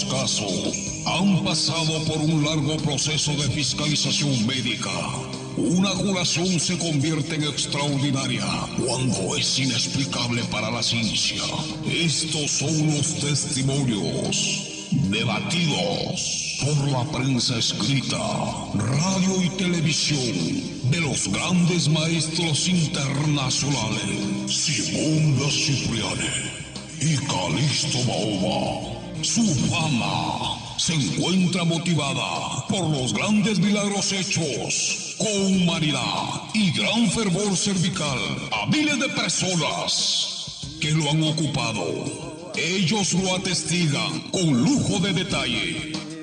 estos casos han pasado por un largo proceso de fiscalización médica. Una curación se convierte en extraordinaria cuando es inexplicable para la ciencia. Estos son los testimonios debatidos por la prensa escrita, radio y televisión de los grandes maestros internacionales Simón de Cipriani y Calixto Mahoma. Su fama se encuentra motivada por los grandes milagros hechos con humanidad y gran fervor cervical a miles de personas que lo han ocupado. Ellos lo atestigan con lujo de detalle